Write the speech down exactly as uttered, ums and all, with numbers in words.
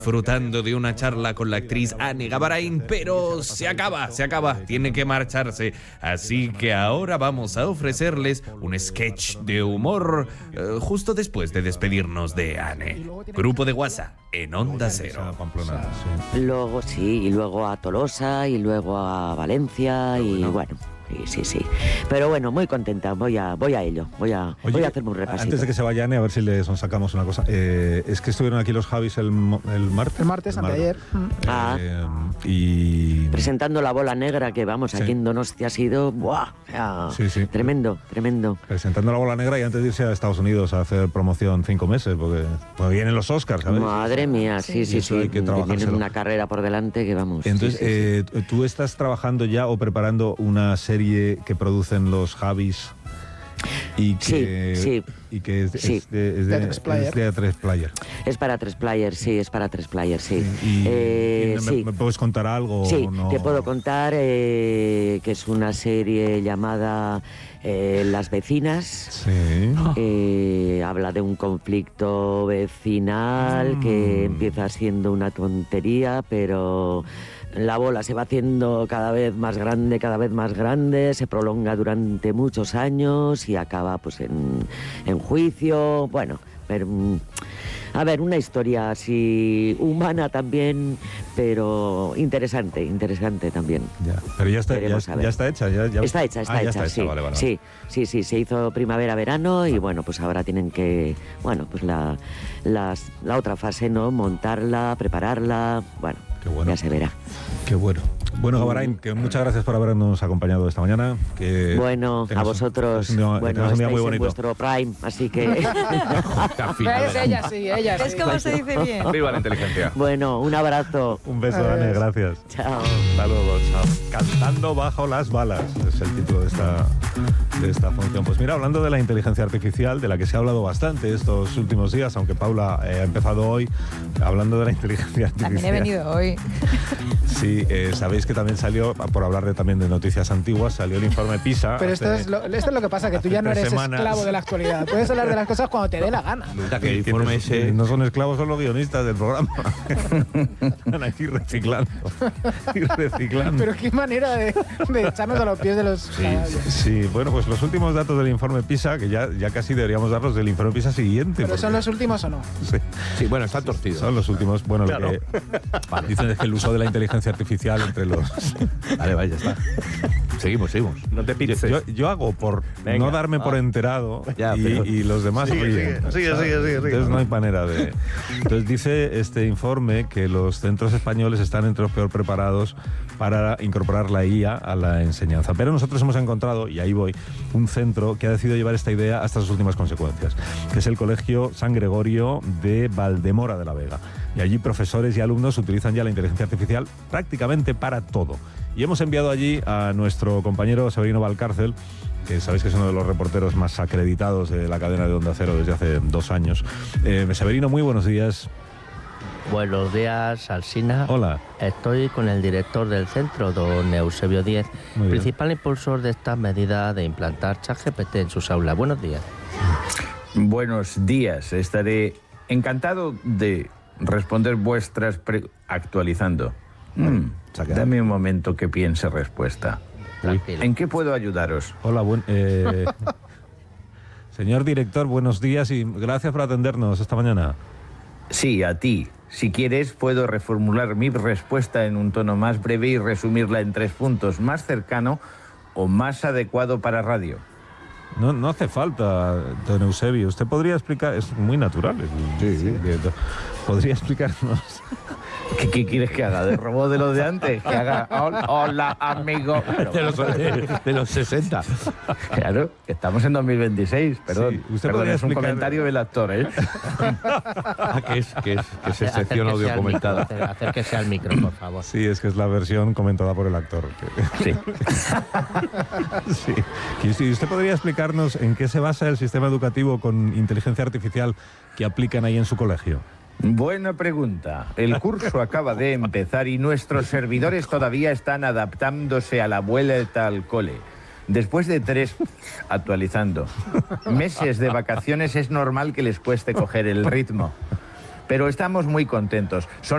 disfrutando de una charla con la actriz Anne Gavarain, pero se acaba, se acaba, tiene que marcharse. Así que ahora vamos a ofrecerles un sketch de humor eh, justo después de despedirnos de Anne. Grupo de WhatsApp en Onda Cero. Luego sí, y luego a Tolosa, y luego a Valencia, y bueno... Sí, sí, sí. Pero bueno, muy contenta. Voy a, voy a ello. Voy a, Oye, voy a hacerme un repasito. Antes de que se vayan, a ver si les sacamos una cosa. Eh, es que estuvieron aquí los Javis el, el martes. El martes, el anteayer. Ah. Eh, y... Presentando la bola negra, que vamos, sí. Aquí en Donostia ha sido... ¡Buah! O sea, sí, sí. Tremendo, tremendo. Presentando la bola negra y antes de irse a Estados Unidos a hacer promoción cinco meses, porque pues vienen los Oscars, ¿sabes? Madre mía, sí, sí, sí. sí. Tienen una carrera por delante que vamos... Entonces, sí, sí, eh, sí. ¿tú estás trabajando ya o preparando una serie que producen los Javis y que, sí, sí. Y que es, sí. es de, es de, es de a tres player? Es para tres players, sí, es para tres players, sí. sí. ¿Y, eh, y sí. ¿me, ¿Me puedes contar algo? Sí, o no? Te puedo contar eh, que es una serie llamada eh, Las Vecinas. Sí. Eh, habla de un conflicto vecinal mm. que empieza siendo una tontería, pero... La bola se va haciendo cada vez más grande, cada vez más grande, se prolonga durante muchos años y acaba pues en, en juicio. Bueno, pero, a ver, una historia así humana también, pero interesante, interesante también. Ya, pero ya está, ya, ya está hecha. Ya, ya... Está hecha, está ah, hecha, está sí. Hecha. Vale, vale. sí. Sí, sí, se hizo primavera-verano y bueno, pues ahora tienen que, bueno, pues la, las, la otra fase, ¿no? Montarla, prepararla, bueno. Qué bueno. Ya se verá. Qué bueno. Bueno, Gavarain, que muchas gracias por habernos acompañado esta mañana. Que bueno, a vosotros. Un, día, bueno, un día muy bonito. En vuestro prime, así que... es ella sí, ella sí. Es como se dice bien. Viva la inteligencia. Bueno, un abrazo. Un beso, Anne, gracias. Chao. Hasta luego, chao. Cantando bajo las balas es el título de esta, de esta función. Pues mira, hablando de la inteligencia artificial, de la que se ha hablado bastante estos últimos días, aunque Paula eh, ha empezado hoy, hablando de la inteligencia artificial. También he venido hoy. Sí, eh, sabéis que también salió, por hablar de, también de noticias antiguas, salió el informe PISA. Pero esto, hace, es lo, esto es lo que pasa, que tú ya no eres semanas. esclavo de la actualidad. Puedes hablar de las cosas cuando te dé la gana. Que el informe ese... No son esclavos, son los guionistas del programa. Están aquí reciclando. Y reciclando. Pero qué manera de, de echarnos a los pies de los... Sí, sí, bueno, pues los últimos datos del informe PISA, que ya, ya casi deberíamos darlos del informe PISA siguiente. ¿Pero porque... son los últimos o no? Sí, sí bueno, están torcidos. Son los últimos. Bueno, claro. Lo que dicen es que el uso de la inteligencia artificial entre los... Vale, vaya, está. Seguimos, seguimos. No te pises. Yo, yo hago por Venga, no darme ah. por enterado ya, y, pero... y los demás sigue, ríen. Sigue, sigue, sigue, sigue. Entonces no hay manera de... Entonces dice este informe que los centros españoles están entre los peor preparados para incorporar la I A a la enseñanza. Pero nosotros hemos encontrado, y ahí voy, un centro que ha decidido llevar esta idea hasta sus últimas consecuencias, que es el Colegio San Gregorio de Valdemora de la Vega. Y allí profesores y alumnos utilizan ya la inteligencia artificial prácticamente para todo. Y hemos enviado allí a nuestro compañero Severino Valcárcel, que sabéis que es uno de los reporteros más acreditados de la cadena de Onda Cero desde hace dos años. Eh, Severino, muy buenos días. Buenos días, Alsina. Hola. Estoy con el director del centro, don Eusebio Díez, principal impulsor de esta medida de implantar ChatGPT en sus aulas. Buenos días. Buenos días. Estaré encantado de responder vuestras pre... actualizando. Mm, dame un momento que piense respuesta. Tranquilo. ¿En qué puedo ayudaros? Hola, buen, eh, señor director, buenos días y gracias por atendernos esta mañana. Sí, a ti. Si quieres, puedo reformular mi respuesta en un tono más breve y resumirla en tres puntos, más cercano o más adecuado para radio. No, no hace falta, don Eusebio. Usted podría explicar, es muy natural. Sí, sí. Podría explicarnos. ¿Qué, ¿Qué quieres que haga? ¿De robot de los de antes? Que haga hola, hola amigo. De los, de, de los sesenta. Claro, que estamos en dos mil veintiséis, perdón. Sí, usted perdón, es explicar... un comentario del actor, ¿eh? Ah, que es, que es, que es sección audio comentada. Acérquese al micro, por favor. Sí, es que es la versión comentada por el actor. Sí. Sí. ¿Y usted podría explicarnos en qué se basa el sistema educativo con inteligencia artificial que aplican ahí en su colegio? Buena pregunta. El curso acaba de empezar y nuestros servidores todavía están adaptándose a la vuelta al cole. Después de tres, actualizando, meses de vacaciones es normal que les cueste coger el ritmo. Pero estamos muy contentos. Son